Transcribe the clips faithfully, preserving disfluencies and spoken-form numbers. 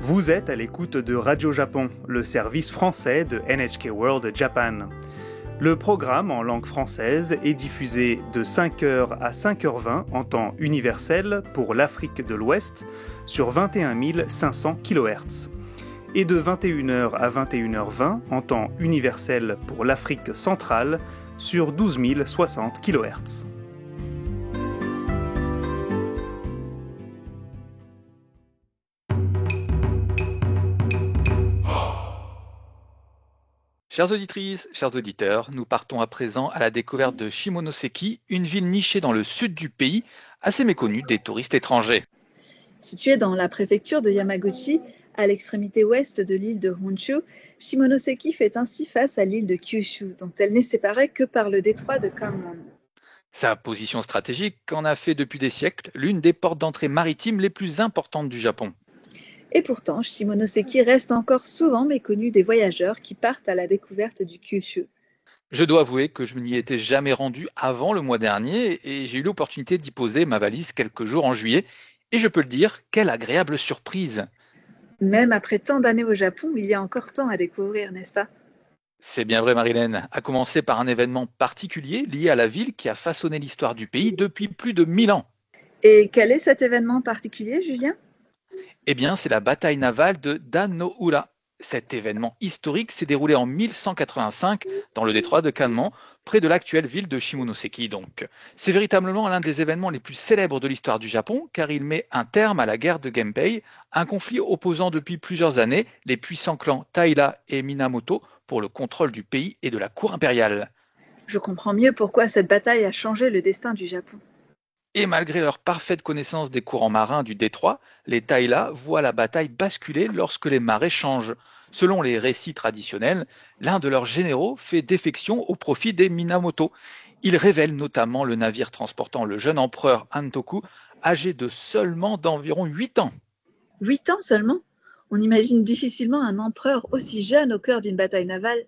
Vous êtes à l'écoute de Radio Japon, le service français de N H K World Japan. Le programme en langue française est diffusé de cinq heures à cinq heures vingt en temps universel pour l'Afrique de l'Ouest sur vingt et un mille cinq cents kilohertz et de vingt et une heures à vingt et une heures vingt en temps universel pour l'Afrique centrale sur douze mille soixante kilohertz. Chères auditrices, chers auditeurs, nous partons à présent à la découverte de Shimonoseki, une ville nichée dans le sud du pays, assez méconnue des touristes étrangers. Située dans la préfecture de Yamaguchi, à l'extrémité ouest de l'île de Honshu, Shimonoseki fait ainsi face à l'île de Kyushu, dont elle n'est séparée que par le détroit de Kanmon. Sa position stratégique en a fait depuis des siècles l'une des portes d'entrée maritimes les plus importantes du Japon. Et pourtant, Shimonoseki reste encore souvent méconnu des voyageurs qui partent à la découverte du Kyushu. Je dois avouer que je n'y étais jamais rendu avant le mois dernier et j'ai eu l'opportunité d'y poser ma valise quelques jours en juillet. Et je peux le dire, quelle agréable surprise! Même après tant d'années au Japon, il y a encore tant à découvrir, n'est-ce pas? C'est bien vrai, Marilène, à commencer par un événement particulier lié à la ville qui a façonné l'histoire du pays depuis plus de mille ans. Et quel est cet événement particulier, Julien? Eh bien, c'est la bataille navale de Dan no Ura. Cet événement historique s'est déroulé en mille cent quatre-vingt-cinq dans le détroit de Kanmon, près de l'actuelle ville de Shimonoseki. Donc, c'est véritablement l'un des événements les plus célèbres de l'histoire du Japon, car il met un terme à la guerre de Genpei, un conflit opposant depuis plusieurs années les puissants clans Taira et Minamoto pour le contrôle du pays et de la cour impériale. Je comprends mieux pourquoi cette bataille a changé le destin du Japon. Et malgré leur parfaite connaissance des courants marins du détroit, les Taira voient la bataille basculer lorsque les marées changent. Selon les récits traditionnels, l'un de leurs généraux fait défection au profit des Minamoto. Il révèle notamment le navire transportant le jeune empereur Antoku, âgé de seulement d'environ huit ans. Huit ans seulement? On imagine difficilement un empereur aussi jeune au cœur d'une bataille navale.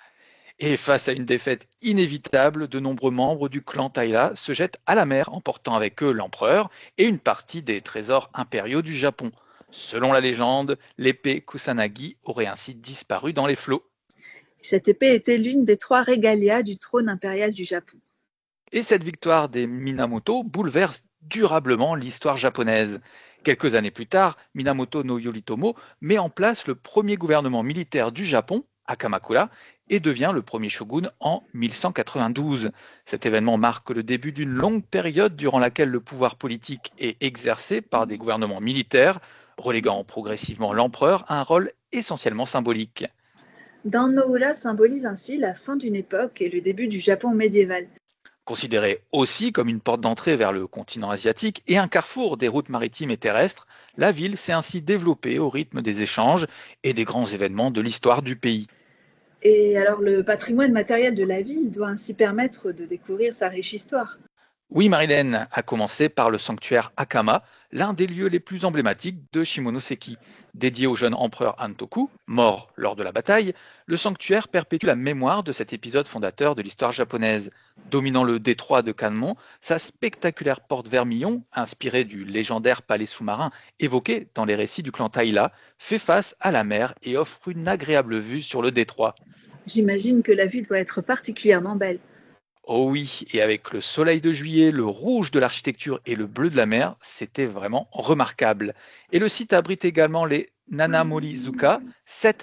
Et face à une défaite inévitable, de nombreux membres du clan Taira se jettent à la mer, emportant avec eux l'empereur et une partie des trésors impériaux du Japon. Selon la légende, l'épée Kusanagi aurait ainsi disparu dans les flots. Cette épée était l'une des trois régalias du trône impérial du Japon. Et cette victoire des Minamoto bouleverse durablement l'histoire japonaise. Quelques années plus tard, Minamoto no Yoritomo met en place le premier gouvernement militaire du Japon, à Kamakura, et devient le premier shogun en mille cent quatre-vingt-douze. Cet événement marque le début d'une longue période durant laquelle le pouvoir politique est exercé par des gouvernements militaires, reléguant progressivement l'empereur à un rôle essentiellement symbolique. Dan no Ura symbolise ainsi la fin d'une époque et le début du Japon médiéval. Considérée aussi comme une porte d'entrée vers le continent asiatique et un carrefour des routes maritimes et terrestres, la ville s'est ainsi développée au rythme des échanges et des grands événements de l'histoire du pays. Et alors le patrimoine matériel de la ville doit ainsi permettre de découvrir sa riche histoire. Oui, Marilène, à commencer par le sanctuaire Akama, l'un des lieux les plus emblématiques de Shimonoseki. Dédié au jeune empereur Antoku, mort lors de la bataille, le sanctuaire perpétue la mémoire de cet épisode fondateur de l'histoire japonaise. Dominant le détroit de Kanmon, sa spectaculaire porte vermillon, inspirée du légendaire palais sous-marin évoqué dans les récits du clan Taira, fait face à la mer et offre une agréable vue sur le détroit. J'imagine que la vue doit être particulièrement belle. Oh oui, et avec le soleil de juillet, le rouge de l'architecture et le bleu de la mer, c'était vraiment remarquable. Et le site abrite également les Nanamorizuka, sept